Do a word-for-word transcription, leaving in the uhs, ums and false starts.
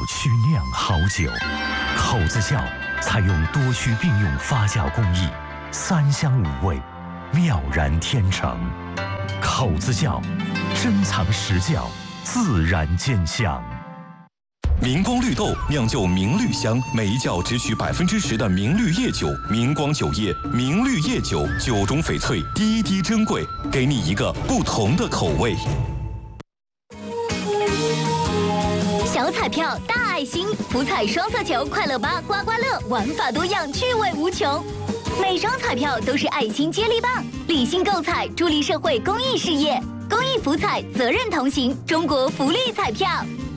区酿好酒，口子窖采用多区并用发酵工艺，三香五味，妙然天成。口子窖，珍藏实窖，自然见香。 明光绿豆酿就明绿香，每一窖只取百分之十的明绿叶酒。明光酒业，明绿叶酒，酒中翡翠，滴滴珍贵，给你一个不同的口味。 小彩票大爱心，福彩双色球快乐吧刮刮乐，玩法多样，趣味无穷。每张彩票都是爱心接力棒，理性购彩，助力社会公益事业。公益福彩，责任同行，中国福利彩票。